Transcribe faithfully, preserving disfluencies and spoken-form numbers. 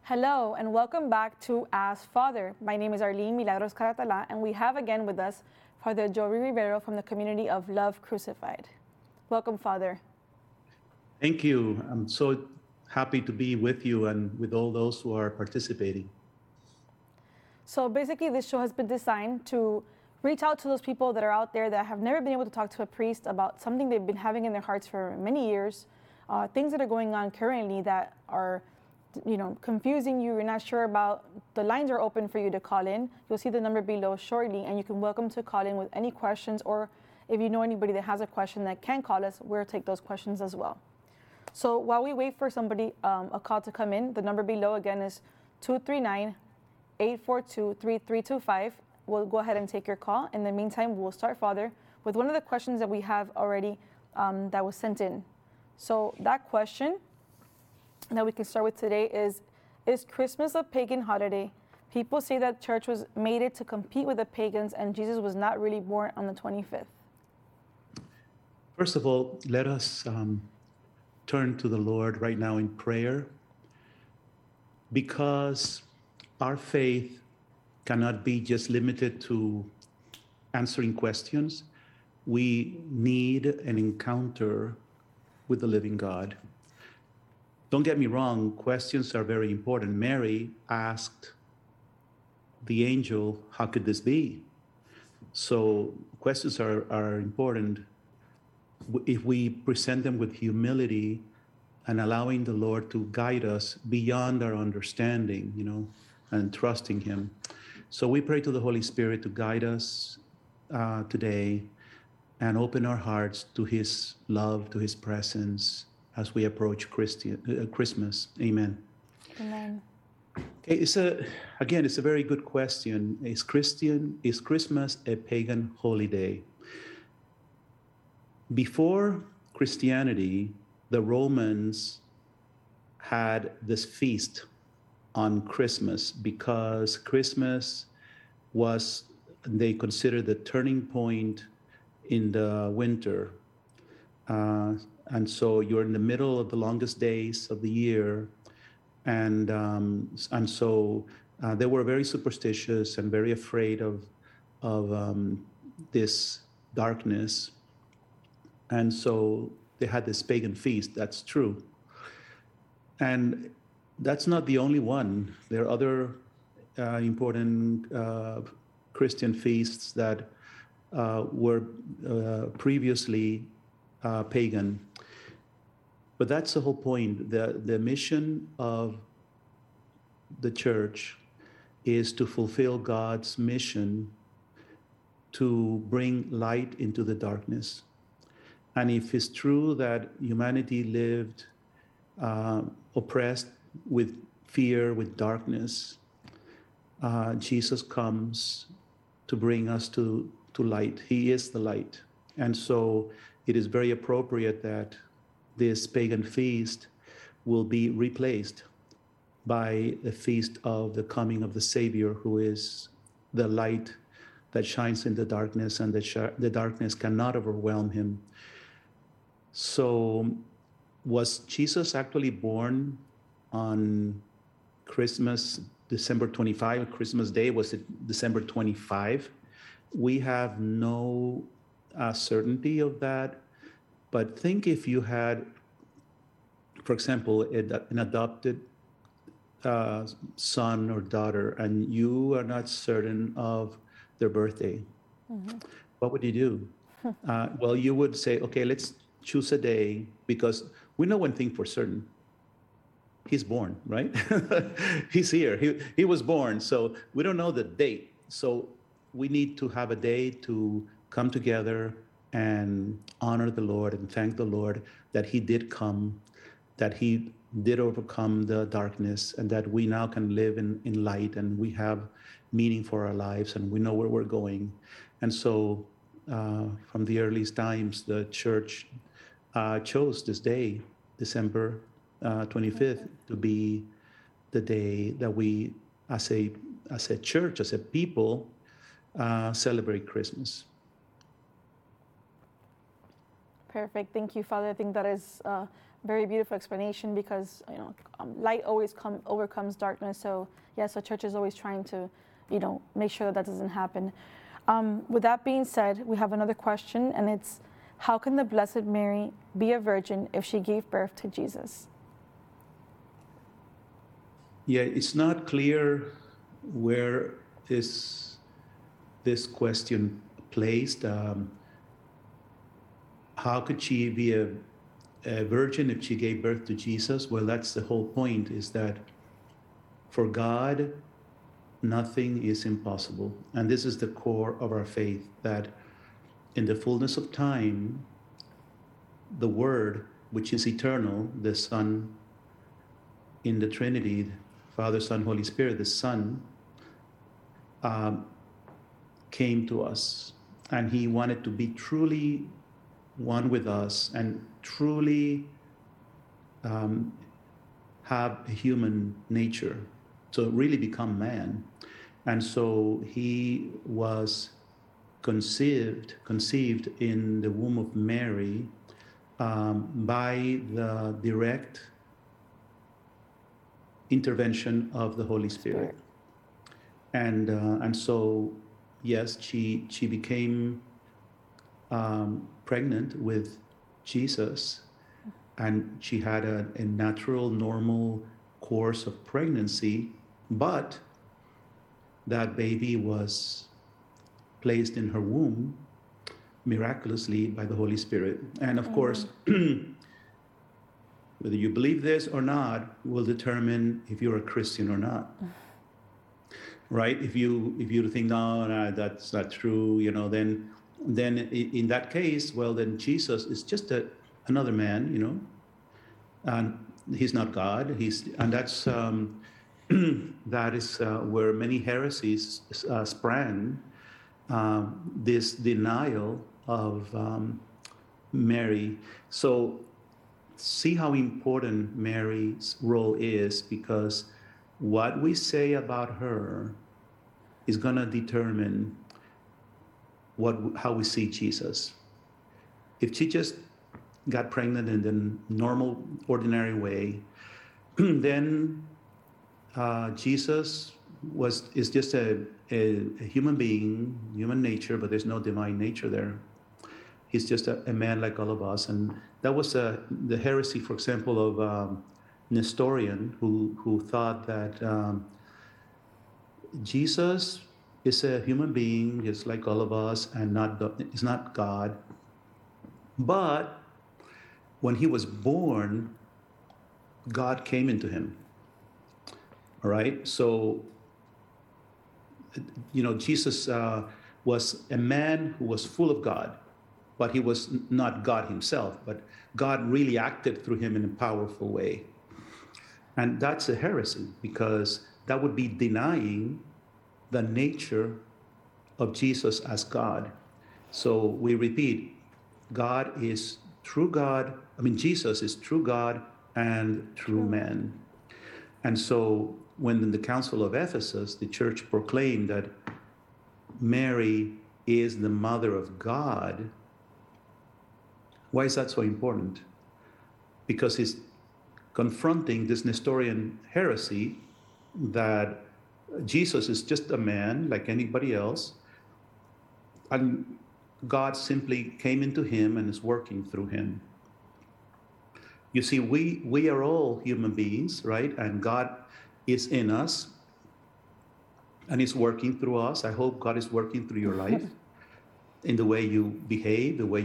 Hello, and welcome back to Ask Father. My name is Arlene Milagros Caratala, and we have again with us Father Joey Rivero from the community of Love Crucified. Welcome, Father. Thank you. I'm so happy to be with you and with all those who are participating. So basically, this show has been designed to reach out to those people that are out there that have never been able to talk to a priest about something they've been having in their hearts for many years, uh, things that are going on currently that are you know, confusing you, you're not sure about. The lines are open for you to call in. You'll see the number below shortly, and you can welcome to call in with any questions, or if you know anybody that has a question that can call us, we'll take those questions as well. So while we wait for somebody, um, a call to come in, the number below again is two three nine, eight four two, three three two five. We'll go ahead and take your call. In the meantime, we'll start, Father, with one of the questions that we have already um, that was sent in. So that question that we can start with today is, is Christmas a pagan holiday? People say that church was made it to compete with the pagans and Jesus was not really born on the twenty-fifth. First of all, let us um, turn to the Lord right now in prayer, because our faith cannot be just limited to answering questions. We need an encounter with the living God. Don't get me wrong, questions are very important. Mary asked the angel, how could this be? So questions are, are important if we present them with humility and allowing the Lord to guide us beyond our understanding, you know, and trusting him. So we pray to the Holy Spirit to guide us uh, today and open our hearts to his love, to his presence, as we approach Christi- uh, Christmas. Amen. Amen. Okay, it's a again, it's a very good question. Is Christian is Christmas a pagan holiday? Before Christianity, the Romans had this feast on Christmas because Christmas was, they considered the turning point in the winter. Uh, and so you're in the middle of the longest days of the year. And, um, and so uh, they were very superstitious and very afraid of, of um, this darkness. And so they had this pagan feast, that's true. And that's not the only one. There are other uh, important uh, Christian feasts that uh, were uh, previously uh, pagan. But that's the whole point. The, the mission of the church is to fulfill God's mission to bring light into the darkness. And if it's true that humanity lived uh, oppressed with fear, with darkness, uh, Jesus comes to bring us to, to light. He is the light. And so it is very appropriate that this pagan feast will be replaced by a feast of the coming of the Savior, who is the light that shines in the darkness, and the, sh- the darkness cannot overwhelm him. So was Jesus actually born on Christmas, December twenty-fifth, Christmas Day? Was it December twenty-fifth? We have no uh, certainty of that. But think if you had, for example, an adopted uh, son or daughter, and you are not certain of their birthday, mm-hmm. What would you do? uh, well, you would say, okay, let's choose a day, because we know one thing for certain. He's born, right? He's here. He, he was born. So we don't know the date. So we need to have a day to come together and honor the Lord and thank the Lord that he did come, that he did overcome the darkness, and that we now can live in, in light, and we have meaning for our lives, and we know where we're going. And so uh, from the earliest times, the church uh, chose this day, December uh, twenty-fifth, to be the day that we, as a, as a church, as a people, uh, celebrate Christmas. Perfect. Thank you, Father. I think that is uh, very beautiful explanation because, you know, um, light always come, overcomes darkness. So, yeah, so church is always trying to, you know, make sure that that doesn't happen. Um, with that being said, we have another question, and it's, how can the Blessed Mary be a virgin if she gave birth to Jesus? Yeah, it's not clear where this this question placed. Um, how could she be a, a virgin if she gave birth to Jesus? Well, that's the whole point, is that for God, nothing is impossible. And this is the core of our faith, that in the fullness of time, the Word, which is eternal, the Son in the Trinity, Father, Son, Holy Spirit, the Son, um, came to us. And he wanted to be truly one with us and truly um, have a human nature, to really become man. And so he was conceived, conceived in the womb of Mary um, by the direct intervention of the Holy Spirit. Spirit. And uh, and so, yes, she she became um, pregnant with Jesus, and she had a, a natural, normal course of pregnancy, but that baby was placed in her womb miraculously by the Holy Spirit. And of course, whether you believe this or not will determine if you're a Christian or not. Right? If you if you think, no, no, that's not true, you know, then then in that case, well, then Jesus is just a, another man, you know, and he's not God. He's and that's um, that is uh, where many heresies uh, sprang. Um, this denial of um, Mary. So see how important Mary's role is, because what we say about her is going to determine what how we see Jesus. If she just got pregnant in the normal, ordinary way, then uh, Jesus was is just a, a, a human being, human nature, but there's no divine nature there. He's just a, a man like all of us. And that was uh, the heresy, for example, of um, Nestorian, who, who thought that um, Jesus is a human being, just like all of us, and not is not God. But when he was born, God came into him. All right? So, you know, Jesus uh, was a man who was full of God, but he was not God himself, but God really acted through him in a powerful way. And that's a heresy, because that would be denying the nature of Jesus as God. So we repeat, God is true God. I mean, Jesus is true God and true man. And so when in the Council of Ephesus, the church proclaimed that Mary is the mother of God, why is that so important? Because he's confronting this Nestorian heresy that Jesus is just a man like anybody else, and God simply came into him and is working through him. You see, we we are all human beings, right? And God is in us and is working through us. I hope God is working through your life in the way you behave, the way